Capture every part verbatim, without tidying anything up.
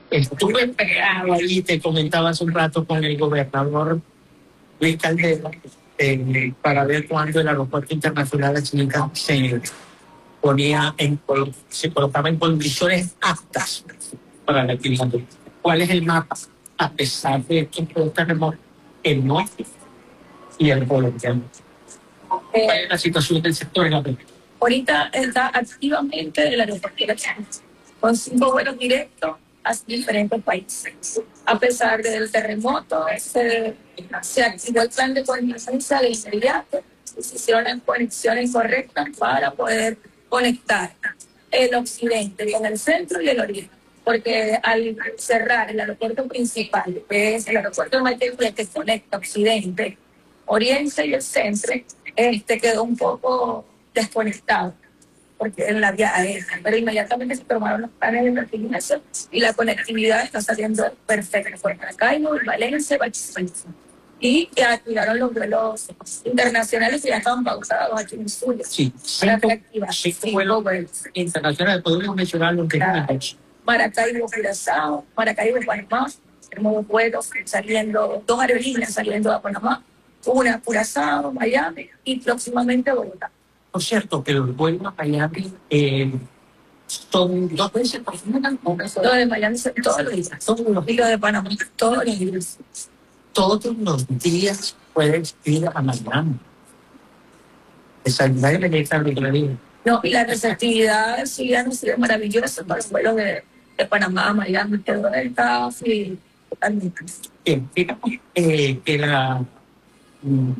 Estuve pegado ahí, te comentaba hace un rato con el gobernador Luis Caldera, eh, para ver cuándo el aeropuerto internacional de Chinica se ponía en, se colocaba en condiciones aptas para la actividad. ¿Cuál es el mapa? A pesar de estos dos terremotos, el norte y el colombiano. ¿Cuál es la situación del sector en la primera? Ahorita está activamente el aeropuerto de China, con cinco vuelos directos a diferentes países. A pesar del terremoto, se, se activó el plan de coordinación de inmediato y se hicieron las conexiones correctas para poder conectar el occidente con el centro y el oriente. Porque al cerrar el aeropuerto principal, que es el aeropuerto de Maiquetía, que conecta occidente, oriente y el centro, este quedó un poco desconectado porque en la vía aérea, pero inmediatamente se tomaron los planes de vertiginación y la conectividad está saliendo perfecta por Maracaibo, Valencia, Barquisimeto. Y ya activaron los vuelos internacionales que ya estaban pausados aquí en Zulia. Sí, cinco, cinco vuelos internacionales, podemos mencionar los que Maracaibo, Curazao, Maracaibo, Panamá, tenemos vuelos saliendo, dos aerolíneas saliendo a Panamá, una a Curazao, Miami y próximamente a Bogotá. Por cierto, que los vuelos a Miami eh, son dos veces por semana. Los de Miami son todos los días. Todos los días de Panamá, todos los días. Todos los días puedes ir a Miami. Desayunar y venir a la No, y la receptividad sí ha sido maravillosa para los vuelos de, de Panamá, Miami, todo está así totalmente. Eh, eh, que la... Mm,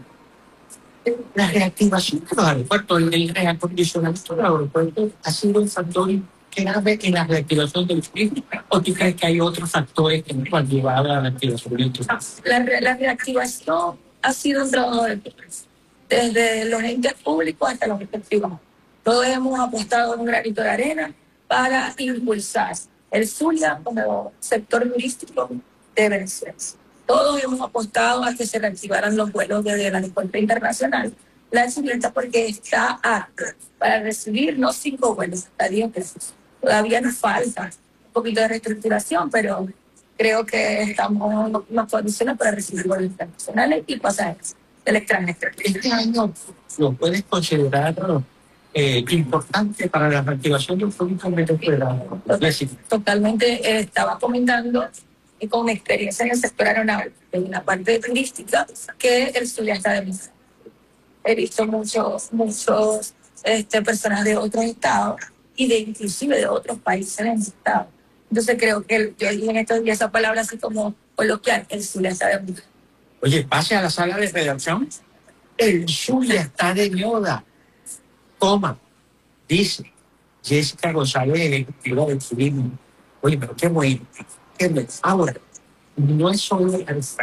La reactivación de los aeropuertos, el reacondicionamiento de los aeropuertos ha sido un factor clave en la reactivación del turismo. ¿O tú crees que hay otros factores que nos han llevado a la reactivación del turismo? La, la reactivación ha sido un trabajo de todos, desde los entes públicos hasta los entes privados. Todos hemos apostado un granito de arena para impulsar el Zulia como sector turístico de Venezuela. Todos hemos apostado a que se reactivaran los vuelos desde el aeropuerto internacional. La siguiente porque está apto para recibir no cinco vuelos, hasta diez pesos. Todavía nos falta un poquito de reestructuración, pero creo que estamos en las condiciones para recibir vuelos internacionales y pasajeros del extranjero. Este año lo puedes considerar eh, importante para la reactivación del turismo en Venezuela. Totalmente, eh, estaba comentando y con experiencia en el sector aeronáutico, en la parte turística, que el Zulia está de moda. He visto muchos, muchos este, personas de otros estados y de inclusive de otros países en el estado. Entonces creo que el, yo dije en estos días esa palabra así como coloquial, el Zulia está de moda. Oye, pase a la sala de redacción. El Zulia está de moda. Toma, dice Jessica González, ejecutiva del turismo. Oye, pero qué bueno. Ahora, no es solo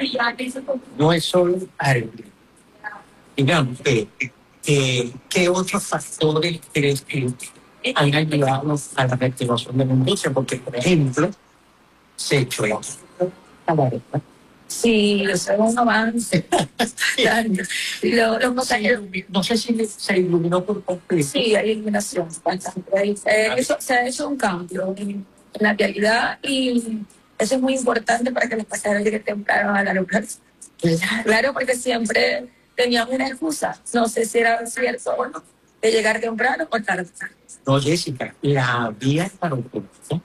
no es solo algo. Digamos que, que, ¿qué otros factores crees que han ayudado a la reactivación de la industria? Porque, por ejemplo, se echó la camareta. Sí, eso es un avance. lo, lo sí, no sé si se iluminó por completo. Sí, hay iluminación. Eh, eso, se ha hecho un cambio en, en la realidad y eso es muy importante para que los pasajeros lleguen temprano al aeropuerto. Claro, porque siempre teníamos una excusa. No sé si era cierto o no, de llegar temprano o tarde. No, Jessica, la vía para el aeropuerto,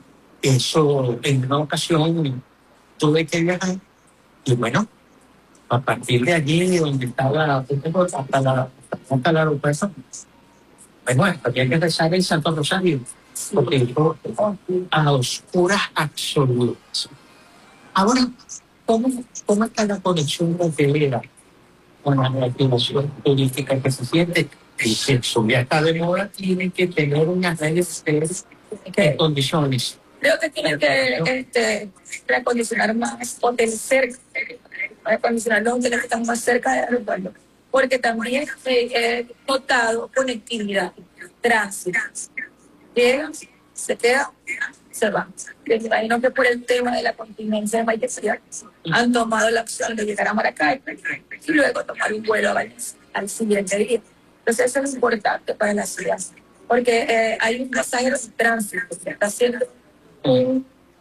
eso en una ocasión tuve que viajar y bueno, a partir de allí donde estaba hasta la hasta el aeropuerto, bueno, había que rezar el Santo Rosario, porque yo a oscuras absolutas. Ahora, ¿cómo, cómo está la conexión hotelera con la reactivación turística que se siente? Y si el Zulia está de moda, tiene que tener unas redes de condiciones. Creo que tienen que este, reacondicionar más hoteles cerca, reacondicionar los hoteles que están más cerca del aeropuerto, porque también he notado conectividad, tránsito. Llegan, se quedan, se van. Me imagino que por el tema de la contingencia de Maiquetía han tomado la opción de llegar a Maracaibo y luego tomar un vuelo a Valencia al siguiente día. Entonces eso es importante para la ciudad, porque eh, hay un pasajero de tránsito que está haciendo un